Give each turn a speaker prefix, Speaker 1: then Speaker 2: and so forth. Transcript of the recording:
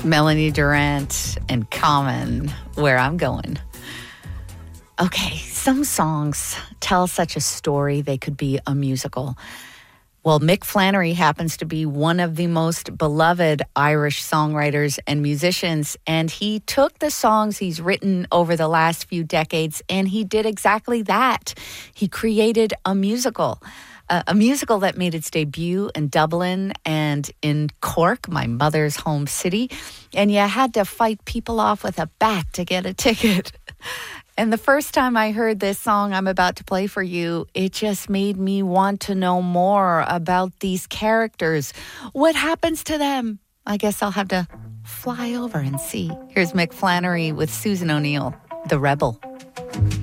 Speaker 1: Melanie Durrant and Common, Where I'm Going. Okay, some songs tell such a story they could be a musical. Well, Mick Flannery happens to be one of the most beloved Irish songwriters and musicians, and he took the songs he's written over the last few decades and he did exactly that. He created a musical that made its debut in Dublin and in Cork, my mother's home city, and you had to fight people off with a bat to get a ticket. And the first time I heard this song I'm about to play for you, it just made me want to know more about these characters. What happens to them? I guess I'll have to fly over and see. Here's Mick Flannery with Susan O'Neill, The Rebel.